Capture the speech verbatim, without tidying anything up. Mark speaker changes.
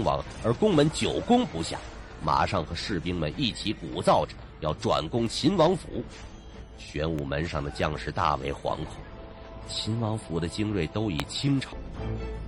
Speaker 1: 王，而宫门久攻不下，马上和士兵们一起鼓噪着要转攻秦王府。玄武门上的将士大为惶恐，秦王府的精锐都已倾城，